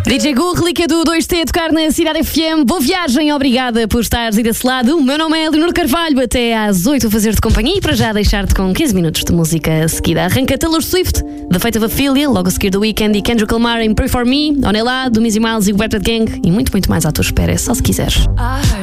DJ Gu, relíquia do 2T a tocar na Cidade FM. Boa viagem, obrigada por estares aí desse lado. O meu nome é Leonor Carvalho, até às 8 a fazer-te companhia e para já deixar-te com 15 minutos de música seguida. Arranca Taylor Swift, The Fate of Ophelia, logo a seguir The Weeknd e Kendrick Lamar em Pray For Me, Onela, do Mizzy Miles e Wet Gang e muito, muito mais à tua espera, é só se quiseres.